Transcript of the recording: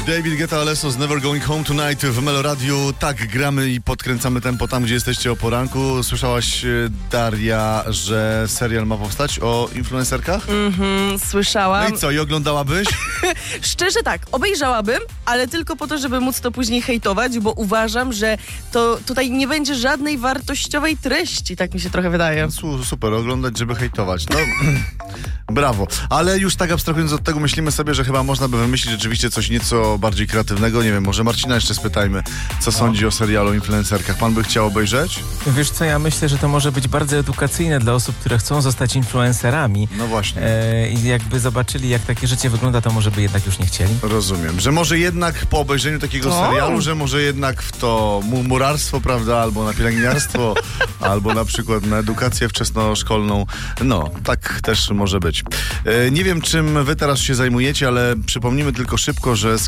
David Guetta, Alesso z Never Going Home Tonight w Meloradiu. Tak, gramy i podkręcamy tempo tam, gdzie jesteście o poranku. Słyszałaś, Daria, że serial ma powstać o influencerkach? Słyszałam. No i co, i oglądałabyś? Szczerze tak, obejrzałabym, ale tylko po to, żeby móc to później hejtować, bo uważam, że to tutaj nie będzie żadnej wartościowej treści, tak mi się trochę wydaje. Super, oglądać, żeby hejtować. No, brawo. Ale już tak abstrahując od tego, myślimy sobie, że chyba można by wymyślić rzeczywiście coś nieco bardziej kreatywnego. Nie wiem, może Marcina jeszcze spytajmy, co sądzi o serialu o influencerkach. Pan by chciał obejrzeć? Wiesz co, ja myślę, że to może być bardzo edukacyjne dla osób, które chcą zostać influencerami. No właśnie. I jakby zobaczyli, jak takie życie wygląda, to może by jednak już nie chcieli. Rozumiem, że może jednak po obejrzeniu takiego serialu, że może jednak w to murarstwo, prawda, albo na pielęgniarstwo, albo na przykład na edukację wczesnoszkolną. No, tak też może być. Nie wiem, czym wy teraz się zajmujecie, ale przypomnimy tylko szybko, że